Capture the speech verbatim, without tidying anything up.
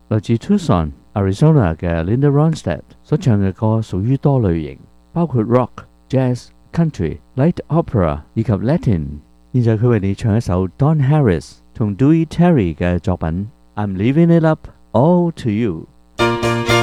來自 Tucson、Arizona 嘅 Linda Ronstadt 所唱嘅歌屬於多類型，包括 rock、jazz、country、light opera 以及 Latin。現在佢為你唱一首 Don Harris 同 Dewey Terry 嘅作品《I'm Leaving It Up All to You》。